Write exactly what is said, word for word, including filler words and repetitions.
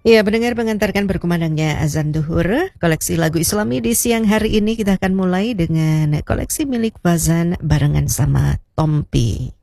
Ya, pendengar mengantarkan berkumandangnya azan duhur, koleksi lagu Islami di siang hari ini kita akan mulai dengan koleksi milik Fazan barengan sama Tompi.